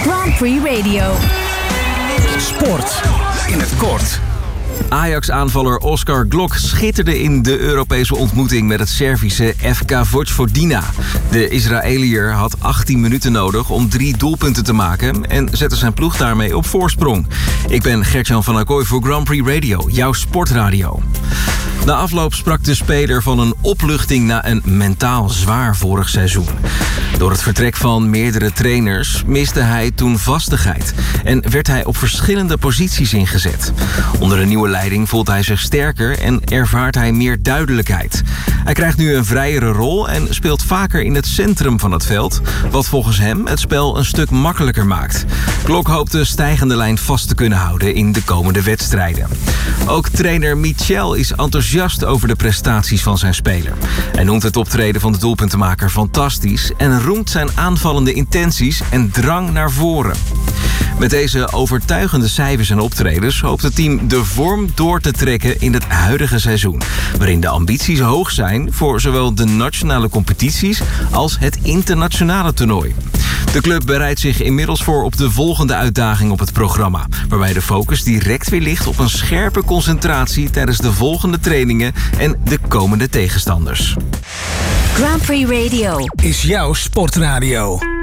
Grand Prix Radio. Sport in het kort. Ajax-aanvaller Oskar Glock schitterde in de Europese ontmoeting met het Servische FK Vojvodina. De Israëliër had 18 minuten nodig om 3 doelpunten te maken en zette zijn ploeg daarmee op voorsprong. Ik ben Gert-Jan van Acquoy voor Grand Prix Radio, jouw sportradio. Na afloop sprak de speler van een opluchting na een mentaal zwaar vorig seizoen. Door het vertrek van meerdere trainers miste hij toen vastigheid en werd hij op verschillende posities ingezet. Onder een nieuwe leiding voelt hij zich sterker en ervaart hij meer duidelijkheid. Hij krijgt nu een vrijere rol en speelt vaker in het centrum van het veld, wat volgens hem het spel een stuk makkelijker maakt. Glock hoopt de stijgende lijn vast te kunnen houden in de komende wedstrijden. Ook trainer Michel is enthousiast over de prestaties van zijn speler. Hij noemt het optreden van de doelpuntenmaker fantastisch en roemt zijn aanvallende intenties en drang naar voren. Met deze overtuigende cijfers en optredens hoopt het team de vorm door te trekken in het huidige seizoen, waarin de ambities hoog zijn voor zowel de nationale competities als het internationale toernooi. De club bereidt zich inmiddels voor op de volgende uitdaging op het programma, waarbij de focus direct weer ligt op een scherpe concentratie tijdens de volgende trainingen en de komende tegenstanders. Grand Prix Radio Is jouw sportradio.